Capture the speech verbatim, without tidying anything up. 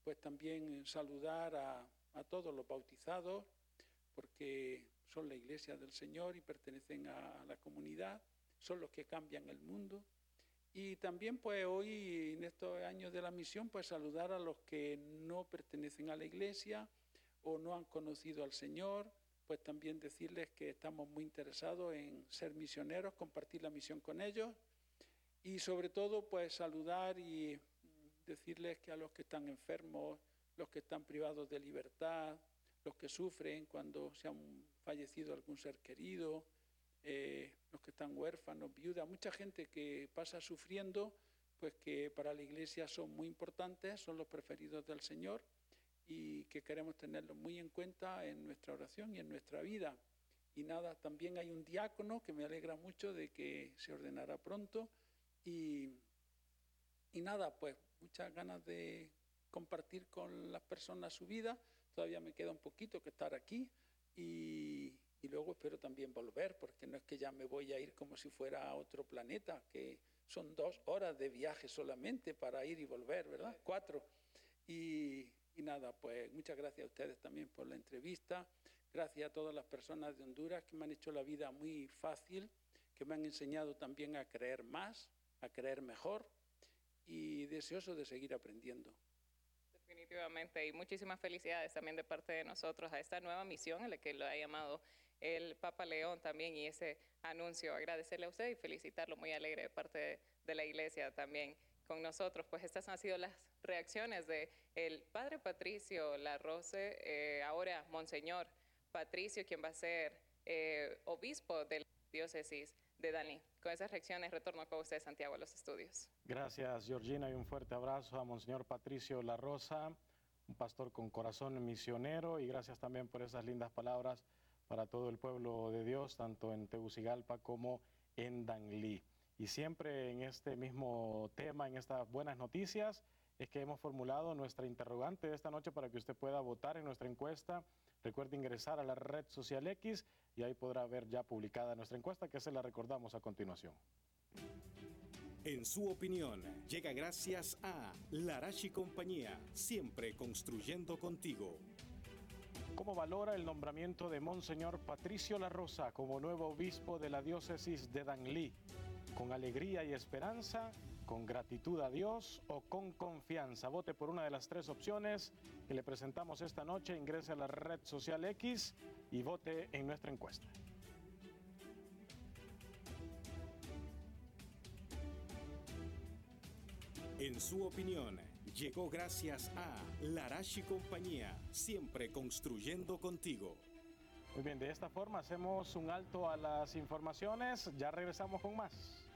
pues también saludar a, a todos los bautizados, porque son la iglesia del Señor y pertenecen a, a la comunidad, son los que cambian el mundo. Y también pues hoy, en estos años de la misión, pues saludar a los que no pertenecen a la iglesia o no han conocido al Señor, pues también decirles que estamos muy interesados en ser misioneros, compartir la misión con ellos y sobre todo pues saludar y decirles que a los que están enfermos, los que están privados de libertad, los que sufren cuando se han fallecido algún ser querido, eh, los que están huérfanos, viudas, mucha gente que pasa sufriendo, pues que para la iglesia son muy importantes, son los preferidos del Señor y que queremos tenerlos muy en cuenta en nuestra oración y en nuestra vida. Y nada, también hay un diácono que me alegra mucho de que se ordenará pronto y, y nada, pues muchas ganas de compartir con las personas su vida. Todavía me queda un poquito que estar aquí y, y luego espero también volver, porque no es que ya me voy a ir como si fuera a otro planeta, que son dos horas de viaje solamente para ir y volver, ¿verdad? Cuatro. Y, y nada, pues muchas gracias a ustedes también por la entrevista. Gracias a todas las personas de Honduras que me han hecho la vida muy fácil, que me han enseñado también a creer más, a creer mejor y deseoso de seguir aprendiendo. Definitivamente, y muchísimas felicidades también de parte de nosotros a esta nueva misión a la que lo ha llamado el Papa León también y ese anuncio. Agradecerle a usted y felicitarlo, muy alegre de parte de, de la Iglesia también con nosotros. Pues estas han sido las reacciones de el Padre Patricio Larrose, eh, ahora Monseñor Patricio, quien va a ser eh, obispo de la diócesis de Danlí. Con esas reacciones retorno con usted, Santiago, a los estudios. Gracias, Georgina, y un fuerte abrazo a Monseñor Patricio Larrosa, un pastor con corazón misionero, y gracias también por esas lindas palabras para todo el pueblo de Dios, tanto en Tegucigalpa como en Danlí. Y siempre en este mismo tema, en estas buenas noticias, es que hemos formulado nuestra interrogante de esta noche para que usted pueda votar en nuestra encuesta. Recuerde ingresar a la red social X y ahí podrá ver ya publicada nuestra encuesta, que se la recordamos a continuación. En su opinión, llega gracias a Larache y Compañía, siempre construyendo contigo. ¿Cómo valora el nombramiento de Monseñor Patricio Larrosa como nuevo obispo de la diócesis de Danlí? ¿Con alegría y esperanza, con gratitud a Dios o con confianza? Vote por una de las tres opciones que le presentamos esta noche. Ingrese a la red social X y vote en nuestra encuesta. En su opinión, llegó gracias a Larache y Compañía, siempre construyendo contigo. Muy bien, de esta forma hacemos un alto a las informaciones. Ya regresamos con más.